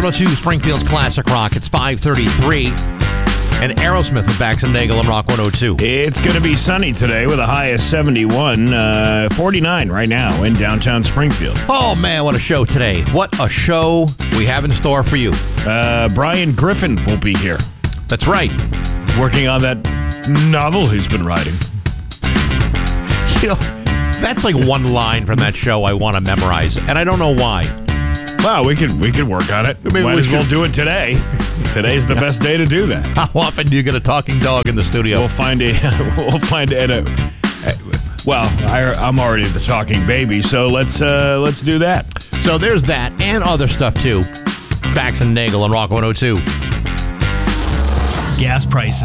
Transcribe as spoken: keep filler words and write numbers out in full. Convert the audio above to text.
one oh two, Springfield's Classic Rock. It's five thirty-three. And Aerosmith with Bax and Nagel on Rock one oh two. It's going to be sunny today with a high of seventy-one, uh, forty-nine right now in downtown Springfield. Oh, man, what a show today. What a show we have in store for you. Uh, Brian Griffin will be here. That's right. Working on that novel he's been writing. You know, that's like one line from that show I want to memorize, and I don't know why. Well, we could we could work on it. Maybe Might we as well should. do it today. Today's the best day to do that. How often do you get a talking dog in the studio? We'll find a we'll find a, a, a well, I, I'm already the talking baby, so let's uh, let's do that. So there's that and other stuff too. Bax and Nagel on Rock one oh two. Gas prices.